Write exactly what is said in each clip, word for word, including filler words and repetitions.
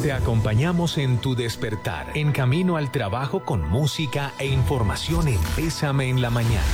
Te acompañamos en tu despertar, en camino al trabajo con música e información en Bésame en la Mañana.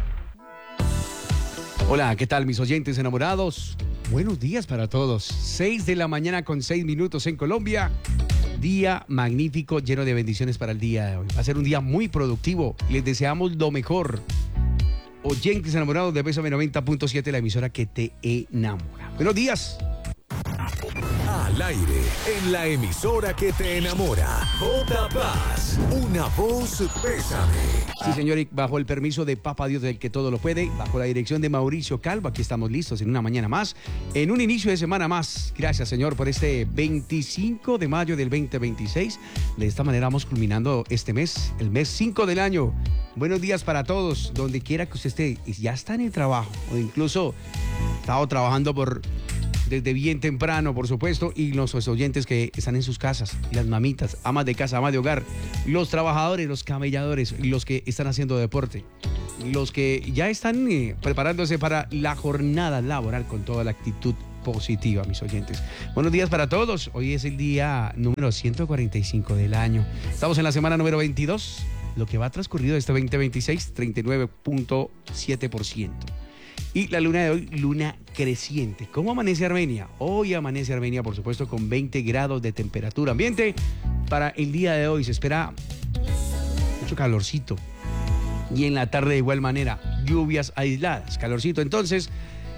Hola, ¿qué tal mis oyentes enamorados? Buenos días para todos. seis de la mañana con seis minutos en Colombia. Día magnífico, lleno de bendiciones para el día de hoy. Va a ser un día muy productivo. Les deseamos lo mejor. Oyentes enamorados de Bésame noventa punto siete, la emisora que te enamora. Buenos días. Al aire, en la emisora que te enamora. J. Paz, una voz Bésame. Sí, señor, y bajo el permiso de Papa Dios del que todo lo puede, bajo la dirección de Mauricio Calvo, aquí estamos listos en una mañana más, en un inicio de semana más. Gracias, Señor, por este veinticinco de mayo del veinte veintiséis. De esta manera vamos culminando este mes, el mes cinco del año. Buenos días para todos, donde quiera que usted esté, y ya está en el trabajo, o incluso estado trabajando por... desde bien temprano, por supuesto, y los oyentes que están en sus casas, las mamitas, amas de casa, amas de hogar, los trabajadores, los camelladores, los que están haciendo deporte, los que ya están eh, preparándose para la jornada laboral con toda la actitud positiva, mis oyentes. Buenos días para todos. Hoy es el día número ciento cuarenta y cinco del año. Estamos en la semana número veintidós. Lo que va transcurrido este veinte veintiséis, treinta y nueve punto siete por ciento. Y la luna de hoy, luna creciente. ¿Cómo amanece Armenia? Hoy amanece Armenia, por supuesto, con veinte grados de temperatura ambiente. Para el día de hoy se espera mucho calorcito. Y en la tarde de igual manera, lluvias aisladas. Calorcito, entonces,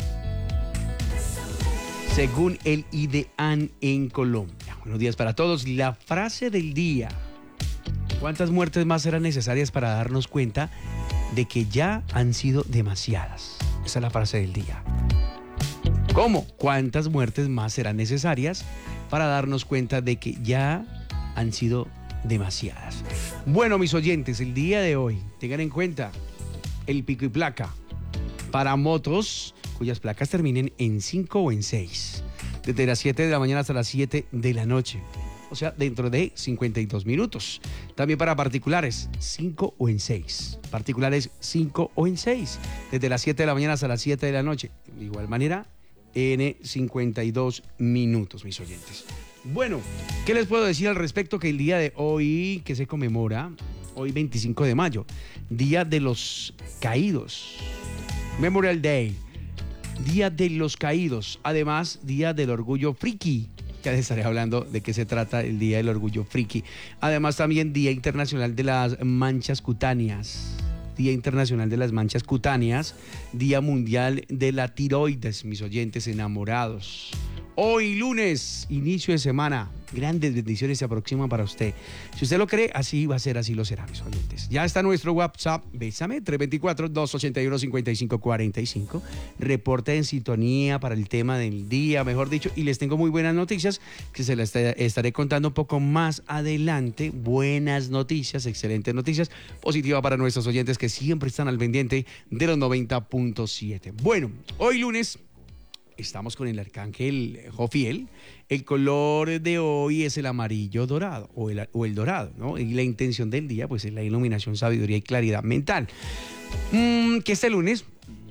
según el IDEAN en Colombia. Buenos días para todos. La frase del día. ¿Cuántas muertes más serán necesarias para darnos cuenta de que ya han sido demasiadas? Esa es la frase del día. ¿Cómo? ¿Cuántas muertes más serán necesarias para darnos cuenta de que ya han sido demasiadas? Bueno, mis oyentes, el día de hoy, tengan en cuenta el pico y placa para motos cuyas placas terminen en cinco o en seis, desde las siete de la mañana hasta las siete de la noche. O sea, dentro de cincuenta y dos minutos. También para particulares, cinco o en seis. Particulares, cinco o en seis. Desde las siete de la mañana hasta las siete de la noche. De igual manera, en cincuenta y dos minutos, mis oyentes. Bueno, ¿qué les puedo decir al respecto? Que el día de hoy, que se conmemora, hoy veinticinco de mayo, Día de los Caídos. Memorial Day. Día de los Caídos. Además, Día del Orgullo Friki. Ya les estaré hablando de qué se trata el Día del Orgullo Friki. Además, también Día Internacional de las Manchas Cutáneas. Día Internacional de las Manchas Cutáneas. Día Mundial de la Tiroides, mis oyentes enamorados. Hoy lunes, inicio de semana. Grandes bendiciones se aproximan para usted. Si usted lo cree, así va a ser, así lo será, mis oyentes. Ya está nuestro WhatsApp, Bésame, tres dos cuatro, dos ocho uno, cinco cinco cuatro cinco. Reporte en sintonía para el tema del día, mejor dicho. Y les tengo muy buenas noticias que se las estaré contando un poco más adelante. Buenas noticias, excelentes noticias. Positiva para nuestros oyentes que siempre están al pendiente de los noventa punto siete. Bueno, hoy lunes... estamos con el arcángel Jofiel. El color de hoy es el amarillo dorado o el, o el dorado, ¿no? Y la intención del día, pues, es la iluminación, sabiduría y claridad mental. Mm, que este lunes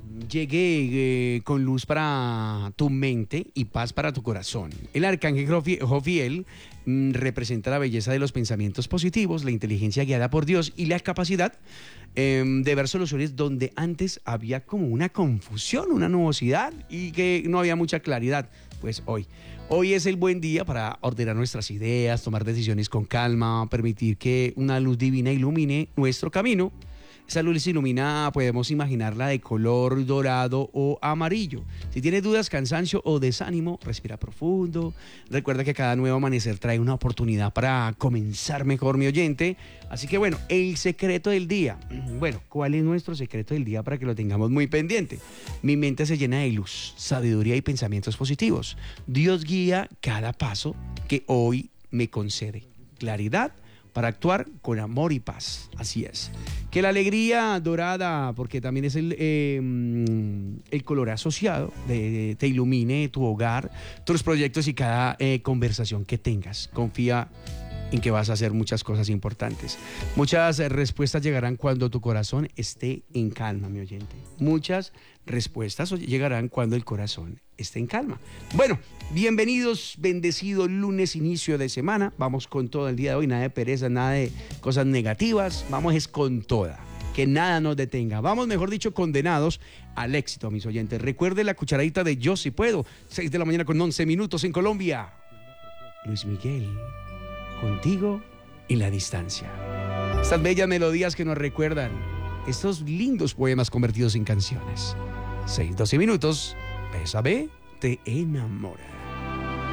llegue eh, con luz para tu mente y paz para tu corazón. El arcángel Jofiel mm, representa la belleza de los pensamientos positivos, la inteligencia guiada por Dios y la capacidad eh, de ver soluciones donde antes había como una confusión, una nubosidad y que no había mucha claridad. Pues hoy, hoy es el buen día para ordenar nuestras ideas, tomar decisiones con calma, permitir que una luz divina ilumine nuestro camino. Esa luz iluminada podemos imaginarla de color dorado o amarillo. Si tienes dudas, cansancio o desánimo, respira profundo. Recuerda que cada nuevo amanecer trae una oportunidad para comenzar mejor, mi oyente. Así que bueno, el secreto del día. Bueno, ¿cuál es nuestro secreto del día para que lo tengamos muy pendiente? Mi mente se llena de luz, sabiduría y pensamientos positivos. Dios guía cada paso que hoy me concede. Claridad para actuar con amor y paz. Así es. Que la alegría dorada, porque también es el, eh, el color asociado, de, de, te ilumine tu hogar, tus proyectos y cada eh, conversación que tengas. Confía en que vas a hacer muchas cosas importantes. Muchas eh, respuestas llegarán cuando tu corazón esté en calma, mi oyente. Muchas respuestas llegarán cuando el corazón esté en calma. Bueno, bienvenidos, bendecido lunes, inicio de semana. Vamos con todo el día de hoy, nada de pereza, nada de cosas negativas. Vamos es con toda. Que nada nos detenga. Vamos, mejor dicho, condenados al éxito, mis oyentes. Recuerde la cucharadita de Yo Sí Puedo. seis de la mañana con once minutos en Colombia. Luis Miguel, contigo y la distancia. Estas bellas melodías que nos recuerdan estos lindos poemas convertidos en canciones. seis, doce minutos. Bésame, te enamora.